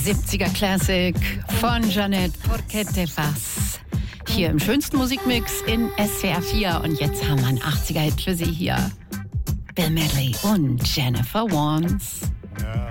70er Classic von Jeanette Porque te vas. Hier im schönsten Musikmix in SWR 4. Und jetzt haben wir einen 80er-Hit für Sie hier. Bill Medley und Jennifer Warnes.